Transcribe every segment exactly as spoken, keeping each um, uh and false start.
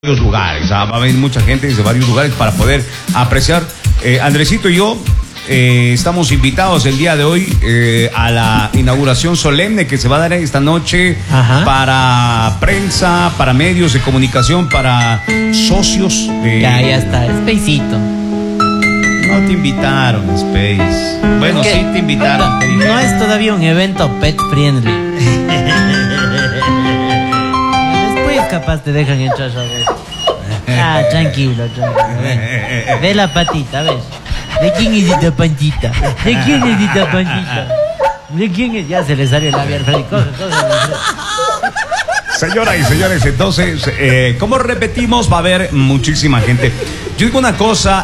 varios lugares, ¿ah? Va a venir mucha gente desde varios lugares para poder apreciar. Eh, Andresito y yo eh, estamos invitados el día de hoy eh, a la inauguración solemne que se va a dar esta noche. Ajá. Para prensa, para medios de comunicación, para socios. De... Ya, ya está, Spacito. No te invitaron, Space. Bueno, sí te invitaron. No, te no es todavía un evento pet friendly. Después capaz te dejan entrar a ver. Ah, tranquilo, tranquilo. Ve, ve la patita, ¿ves? ¿De quién es esta patita? ¿De quién es esta patita? ¿De quién es? Ya se le salió el labial, Freddy. Coge, coge. Señoras y señores, entonces, eh, como repetimos, va a haber muchísima gente. Yo digo una cosa.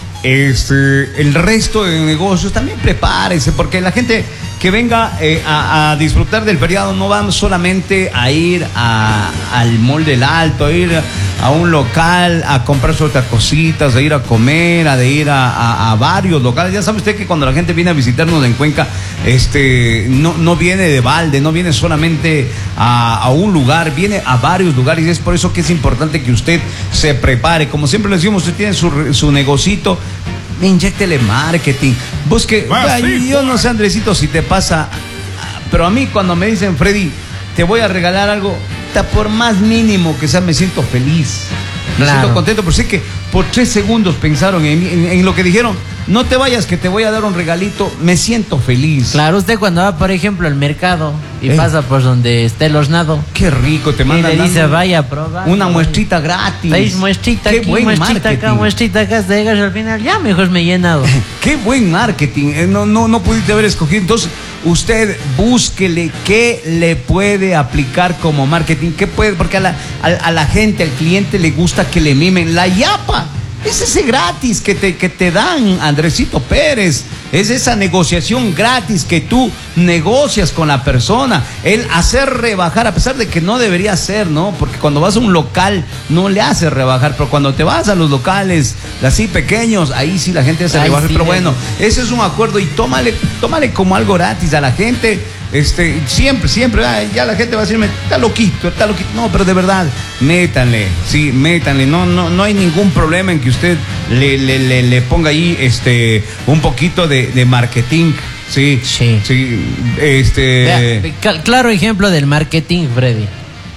Este, el resto de negocios también prepárese, porque la gente que venga eh, a, a disfrutar del feriado no van solamente a ir a, al Mall del Alto, a ir a un local a comprarse otras cositas, a ir a comer, a de ir a, a, a varios locales. Ya sabe usted que cuando la gente viene a visitarnos en Cuenca, este, no, no viene de balde, no viene solamente a, a un lugar, viene a varios lugares, y es por eso que es importante que usted se prepare. Como siempre le decimos, usted tiene su, su negocito, inyéctele marketing, busque. Ay, yo no sé, Andresito, si te pasa, pero a mí cuando me dicen, Freddy, te voy a regalar algo, por más mínimo que sea, me siento feliz, me claro. siento contento, pero sé que por tres segundos pensaron en, en, en lo que dijeron. No te vayas, que te voy a dar un regalito, me siento feliz. Claro, usted cuando va, por ejemplo, al mercado y eh. pasa por donde esté el hornado. Qué rico, te mandan. Y le dice, vaya a probar. Una muestrita gratis. Seis muestrita aquí, muestrita acá, muestrita acá, hasta llegar al final, ya mejor me he llenado. Qué buen marketing, eh, no, no, no pudiste haber escogido. Entonces, usted búsquele qué le puede aplicar como marketing, qué puede, porque a la, a, a la gente, al cliente le gusta que le mimen la yapa. Es ese gratis que te, que te dan, Andresito Pérez. Es esa negociación gratis que tú negocias con la persona. El hacer rebajar, a pesar de que no debería ser, ¿no? Porque cuando vas a un local no le haces rebajar, pero cuando te vas a los locales así pequeños, ahí sí la gente hace rebajar. Sí, pero bueno, ese es un acuerdo y tómale, tómale como algo gratis a la gente. Este, siempre, siempre, ay, ya la gente va a decirme, está loquito, está loquito. No, pero de verdad, métanle, sí, métanle. No, no, no hay ningún problema en que usted le, le, le, le ponga ahí este, un poquito de, de marketing. Sí, sí, sí, este... Vea, claro ejemplo del marketing, Freddy.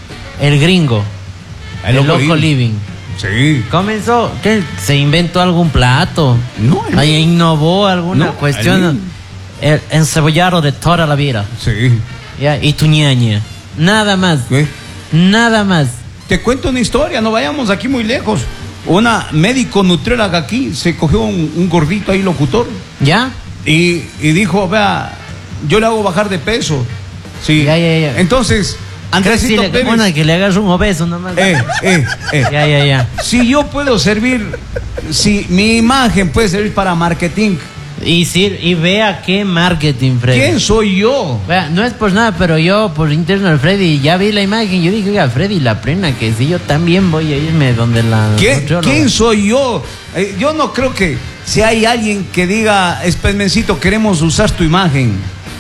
El gringo, el, el Loco Living. Sí. Comenzó, ¿qué? Se inventó algún plato. No, el... Ahí innovó alguna no, cuestión. El... El encebollado de toda la vida. Sí. Ya, y tu ñaña. Nada más. ¿Qué? Nada más. Te cuento una historia, no vayamos aquí muy lejos. Una médico nutrióloga aquí se cogió un, un gordito ahí, locutor. ¿Ya? Y, y dijo, vea, yo le hago bajar de peso. Sí. Ya, ya, ya. Entonces, Andresito Pérez. Pérez. Una que le hagas un obeso nomás. Eh, eh, eh. Ya, ya, ya. Si yo puedo servir, si mi imagen puede servir para marketing. Y, sí, y vea qué marketing, Freddy. ¿Quién soy yo? Vea, no es por nada, pero yo por interno al Freddy ya vi la imagen. Yo dije, oiga, Freddy, la plena que sí, yo también voy a irme donde la... ¿Quién, ¿quién soy yo? Eh, yo no creo que si hay alguien que diga, Spacemencito, queremos usar tu imagen,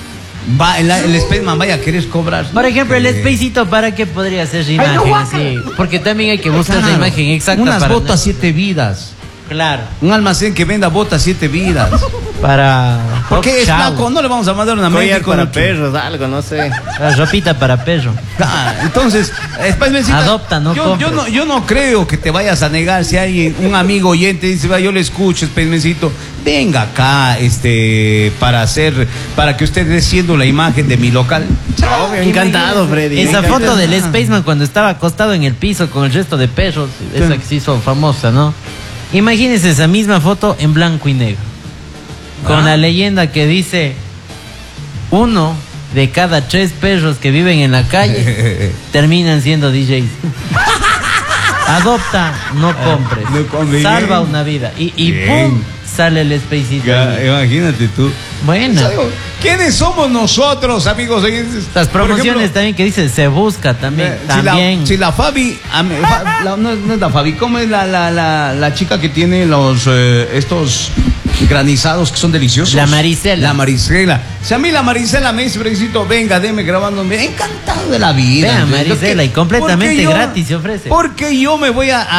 va, el, el Spaceman vaya a querer cobrar. Por ejemplo, el Spacito, ¿para qué podría ser su imagen así? Porque también hay que buscar claro, la imagen exacta. Unas para botas siete vidas. Claro. Un almacén que venda botas siete vidas. Para... Porque es flaco, no le vamos a mandar una México para perros, algo, no sé. La ropita para perro. Ah, entonces, adopta, no yo, yo no yo no creo que te vayas a negar. Si hay un amigo oyente dice, va, yo le escucho, Spacemencito, venga acá, este, para hacer, para que usted esté siendo la imagen de mi local. Oh, encantado, Freddy. Esa encantado. foto del Spaceman cuando estaba acostado en el piso con el resto de perros, esa que se hizo famosa, ¿no? Imagínense esa misma foto en blanco y negro. Con ah. la leyenda que dice: uno de cada tres perros que viven en la calle terminan siendo D Js. Adopta, no compres. No compres. Salva una vida. Y, y pum, sale el Spacito. Ya, imagínate tú. Bueno. ¿Quiénes somos nosotros, amigos? Las promociones ejemplo, también que dice, se busca también. Eh, también. Si, la, si la Fabi, la, no, no es la Fabi, ¿cómo es la, la, la, la chica que tiene los, eh, estos granizados que son deliciosos. La Maricela. La Maricela. Si a mí la Maricela me dice, Fredicito, venga, deme grabándome, encantado de la vida. Vea, ¿entendés? Maricela, Porque- y completamente porque yo- gratis se ofrece. Porque yo me voy a,